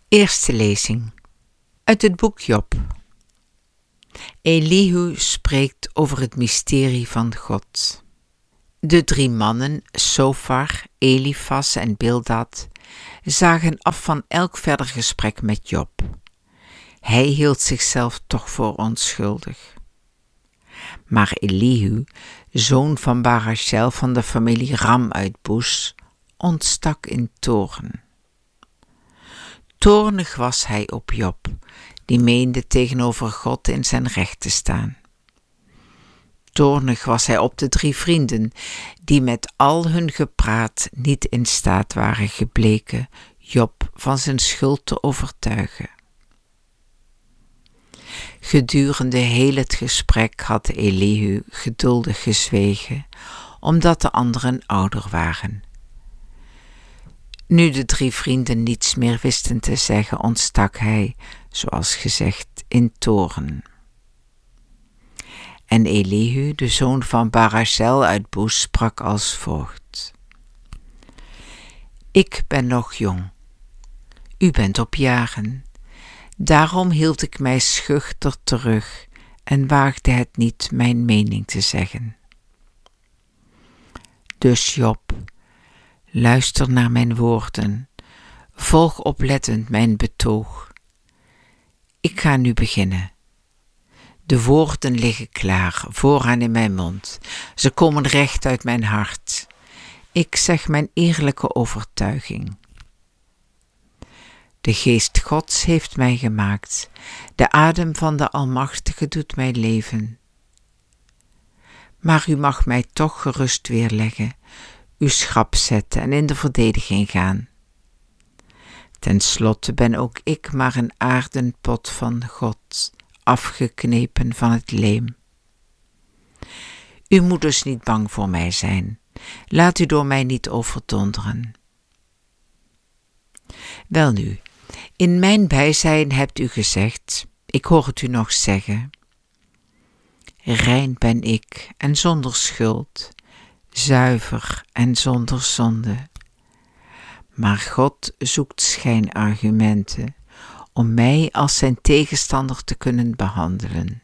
Eerste lezing uit het boek Job. Elihu spreekt over het mysterie van God. De 3 mannen, Sofar, Elifas en Bildad, zagen af van elk verder gesprek met Job. Hij hield zichzelf toch voor onschuldig. Maar Elihu, zoon van Barachel van de familie Ram uit Boes, ontstak in toorn. Toornig was hij op Job, die meende tegenover God in zijn recht te staan. Toornig was hij op de 3 vrienden, die met al hun gepraat niet in staat waren gebleken Job van zijn schuld te overtuigen. Gedurende heel het gesprek had Elihu geduldig gezwegen, omdat de anderen ouder waren. Nu de 3 vrienden niets meer wisten te zeggen, ontstak hij, zoals gezegd, in toorn. En Elihu, de zoon van Barachel uit Boes, sprak als volgt: Ik ben nog jong, u bent op jaren. Daarom hield ik mij schuchter terug en waagde het niet mijn mening te zeggen. Dus Job, luister naar mijn woorden, volg oplettend mijn betoog. Ik ga nu beginnen. De woorden liggen klaar, vooraan in mijn mond. Ze komen recht uit mijn hart. Ik zeg mijn eerlijke overtuiging. De geest Gods heeft mij gemaakt. De adem van de Almachtige doet mij leven. Maar u mag mij toch gerust weerleggen, uw schrap zetten en in de verdediging gaan. Ten slotte ben ook ik maar een aarden pot van God, afgeknepen van het leem. U moet dus niet bang voor mij zijn. Laat u door mij niet overdonderen. Welnu, in mijn bijzijn hebt u gezegd, ik hoor het u nog zeggen: rein ben ik en zonder schuld, zuiver en zonder zonde. Maar God zoekt schijnargumenten om mij als zijn tegenstander te kunnen behandelen.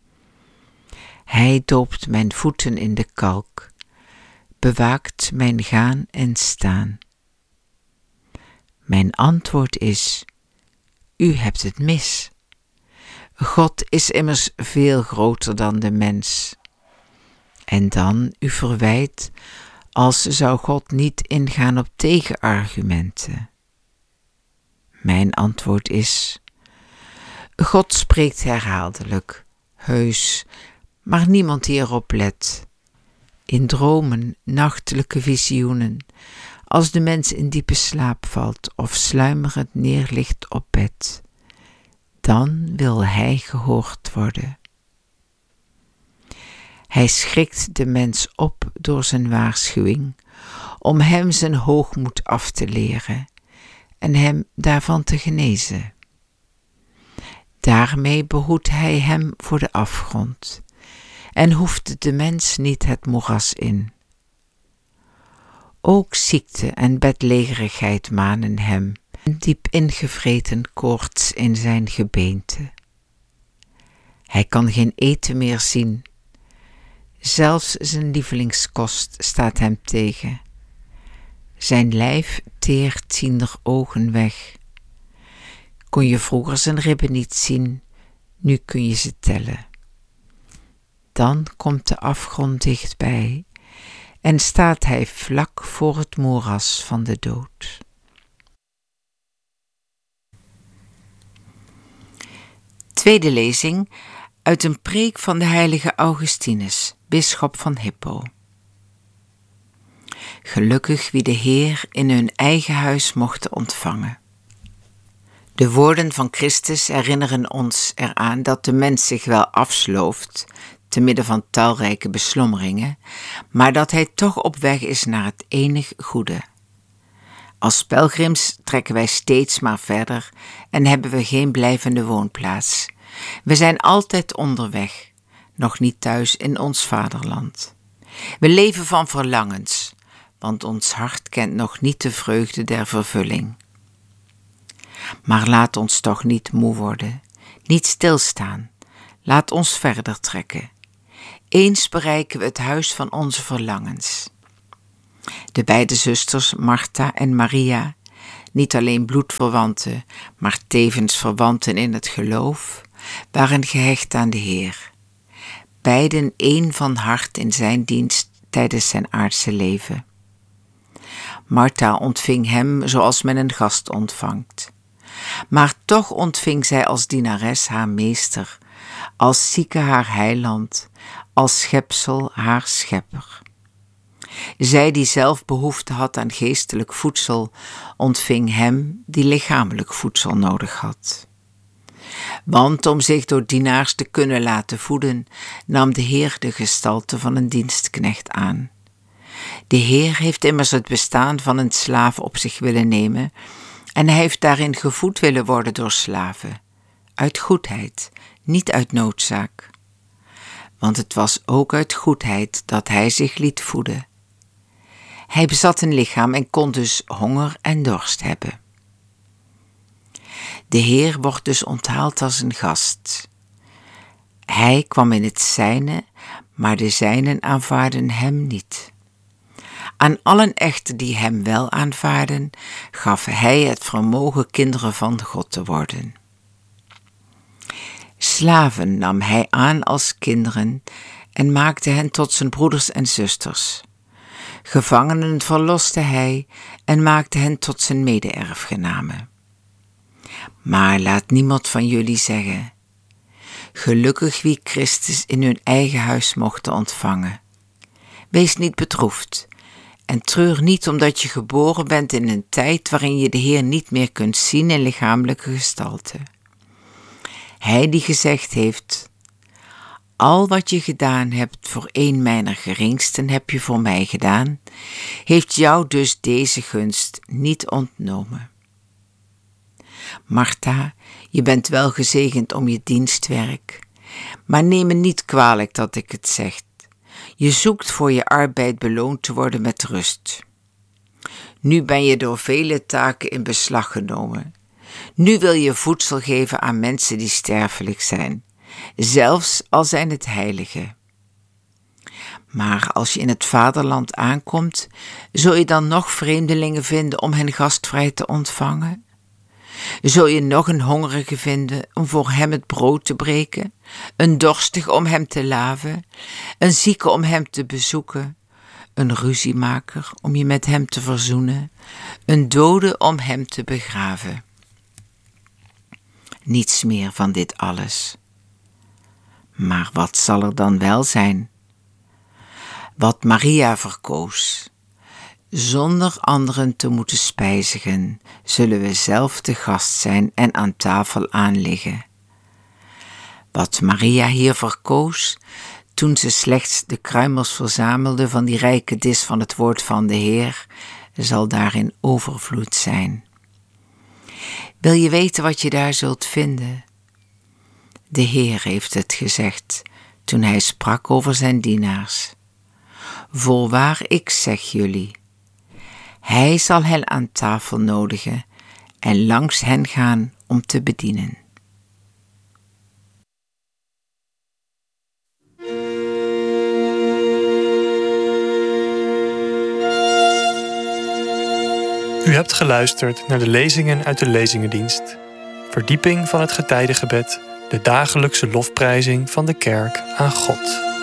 Hij doopt mijn voeten in de kalk, bewaakt mijn gaan en staan. Mijn antwoord is: u hebt het mis. God is immers veel groter dan de mens. En dan u verwijt, als zou God niet ingaan op tegenargumenten. Mijn antwoord is: God spreekt herhaaldelijk, heus, maar niemand die erop let. In dromen, nachtelijke visioenen, als de mens in diepe slaap valt of sluimerend neerligt op bed, dan wil hij gehoord worden. Hij schrikt de mens op door zijn waarschuwing, om hem zijn hoogmoed af te leren en hem daarvan te genezen. Daarmee behoedt hij hem voor de afgrond en hoeft de mens niet het moeras in. Ook ziekte en bedlegerigheid manen hem, een diep ingevreten koorts in zijn gebeente. Hij kan geen eten meer zien. Zelfs zijn lievelingskost staat hem tegen. Zijn lijf teert ziender ogen weg. Kon je vroeger zijn ribben niet zien, nu kun je ze tellen. Dan komt de afgrond dichtbij en staat hij vlak voor het moeras van de dood. Tweede lezing uit een preek van de heilige Augustinus, bisschop van Hippo. Gelukkig wie de Heer in hun eigen huis mochten ontvangen. De woorden van Christus herinneren ons eraan dat de mens zich wel afslooft, te midden van talrijke beslommeringen, maar dat hij toch op weg is naar het enig goede. Als pelgrims trekken wij steeds maar verder en hebben we geen blijvende woonplaats. We zijn altijd onderweg, nog niet thuis in ons vaderland. We leven van verlangens, want ons hart kent nog niet de vreugde der vervulling. Maar laat ons toch niet moe worden, niet stilstaan. Laat ons verder trekken. Eens bereiken we het huis van onze verlangens. De beide zusters, Martha en Maria, niet alleen bloedverwanten, maar tevens verwanten in het geloof, waren gehecht aan de Heer. Beiden één van hart in zijn dienst tijdens zijn aardse leven. Martha ontving hem zoals men een gast ontvangt. Maar toch ontving zij als dienares haar meester, als zieke haar heiland, als schepsel haar schepper. Zij die zelf behoefte had aan geestelijk voedsel, ontving hem die lichamelijk voedsel nodig had. Want om zich door dienaars te kunnen laten voeden, nam de Heer de gestalte van een dienstknecht aan. De Heer heeft immers het bestaan van een slaaf op zich willen nemen en hij heeft daarin gevoed willen worden door slaven, uit goedheid, niet uit noodzaak. Want het was ook uit goedheid dat hij zich liet voeden. Hij bezat een lichaam en kon dus honger en dorst hebben. De Heer wordt dus onthaald als een gast. Hij kwam in het zijne, maar de zijnen aanvaarden hem niet. Aan allen echter die hem wel aanvaarden, gaf hij het vermogen kinderen van God te worden. Slaven nam hij aan als kinderen en maakte hen tot zijn broeders en zusters. Gevangenen verloste hij en maakte hen tot zijn mede-erfgenamen. Maar laat niemand van jullie zeggen: gelukkig wie Christus in hun eigen huis mochten ontvangen. Wees niet bedroefd en treur niet omdat je geboren bent in een tijd waarin je de Heer niet meer kunt zien in lichamelijke gestalte. Hij die gezegd heeft: al wat je gedaan hebt voor een mijner geringsten heb je voor mij gedaan, heeft jou dus deze gunst niet ontnomen. Martha, je bent wel gezegend om je dienstwerk, maar neem me niet kwalijk dat ik het zeg. Je zoekt voor je arbeid beloond te worden met rust. Nu ben je door vele taken in beslag genomen. Nu wil je voedsel geven aan mensen die sterfelijk zijn, zelfs al zijn het heiligen. Maar als je in het vaderland aankomt, zul je dan nog vreemdelingen vinden om hen gastvrij te ontvangen? Zul je nog een hongerige vinden om voor hem het brood te breken, een dorstige om hem te laven, een zieke om hem te bezoeken, een ruziemaker om je met hem te verzoenen, een dode om hem te begraven? Niets meer van dit alles. Maar wat zal er dan wel zijn? Wat Maria verkoos. Zonder anderen te moeten spijzigen, zullen we zelf te gast zijn en aan tafel aanliggen. Wat Maria hier verkoos, toen ze slechts de kruimels verzamelde van die rijke dis van het woord van de Heer, zal daarin overvloed zijn. Wil je weten wat je daar zult vinden? De Heer heeft het gezegd toen hij sprak over zijn dienaars. Voorwaar, ik zeg jullie, hij zal hen aan tafel nodigen en langs hen gaan om te bedienen. U hebt geluisterd naar de lezingen uit de Lezingendienst. Verdieping van het getijdengebed, de dagelijkse lofprijzing van de kerk aan God.